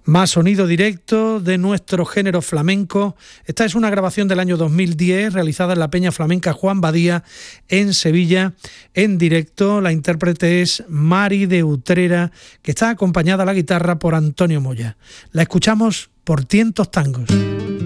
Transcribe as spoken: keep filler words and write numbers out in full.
Más sonido directo de nuestro género flamenco. Esta es una grabación del año dos mil diez realizada en la Peña Flamenca Juan Badía en Sevilla en directo. La intérprete es Mari de Utrera, que está acompañada a la guitarra por Antonio Moya. La escuchamos por Tientos Tangos.